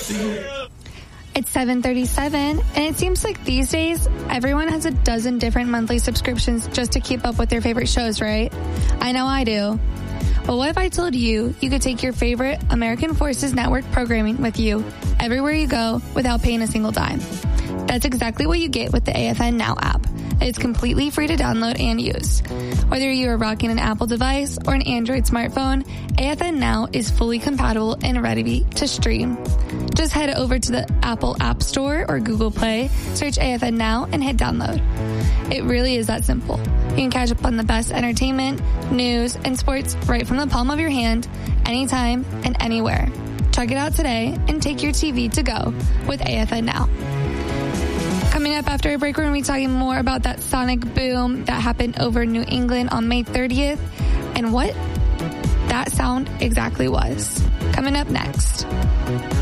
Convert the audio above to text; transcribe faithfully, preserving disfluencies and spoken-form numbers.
It's seven thirty-seven, and it seems like these days, everyone has a dozen different monthly subscriptions just to keep up with their favorite shows, right? I know I do. Well, what if I told you you could take your favorite American Forces Network programming with you everywhere you go without paying a single dime? That's exactly what you get with the A F N Now app. It's completely free to download and use. Whether you are rocking an Apple device or an Android smartphone, A F N Now is fully compatible and ready to stream. Just head over to the Apple App Store or Google Play, search A F N Now, and hit download. It really is that simple. You can catch up on the best entertainment, news, and sports right from the palm of your hand, anytime and anywhere. Check it out today and take your T V to go with A F N Now. Coming up after a break, we're going to be talking more about that sonic boom that happened over New England on May thirtieth and what that sound exactly was. Coming up next.